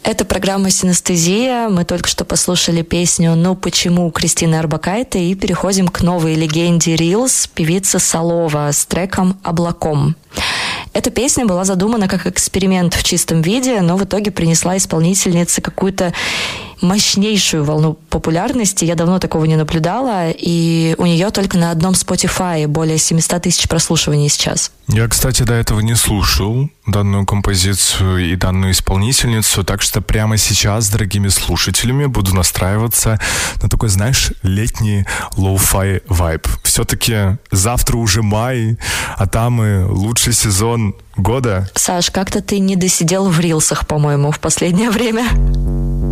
Это программа «Синестезия». Мы только что послушали песню «Ну почему» Кристины Орбакайте и переходим к новой легенде Reels, певицы Солова с треком «Облаком». Эта песня была задумана как эксперимент в чистом виде, но в итоге принесла исполнительнице какую-то мощнейшую волну популярности. Я давно такого не наблюдала, и у нее только на одном Spotify более 700 тысяч прослушиваний сейчас. Я, кстати, до этого не слушал данную композицию и данную исполнительницу, так что прямо сейчас с дорогими слушателями буду настраиваться на такой, знаешь, летний лоу-фай вайб. Все-таки завтра уже май, а там и лучший сезон года. Саш, как-то ты не досидел в рилсах, по-моему, в последнее время.